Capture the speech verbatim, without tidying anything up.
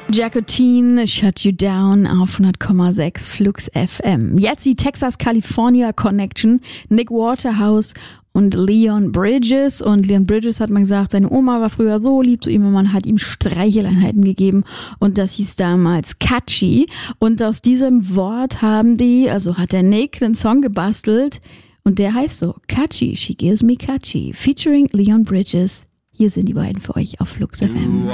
Jacotine, Shut You Down auf hundert Komma sechs Flux F M. Jetzt die Texas-California Connection, Nick Waterhouse und Leon Bridges. Und Leon Bridges hat man gesagt, seine Oma war früher so lieb zu ihm und man hat ihm Streicheleinheiten gegeben. Und das hieß damals Catchy. Und aus diesem Wort haben die, also hat der Nick einen Song gebastelt. Und der heißt so, Catchy, She Gives Me Catchy, featuring Leon Bridges. Hier sind die beiden für euch auf Flux F M.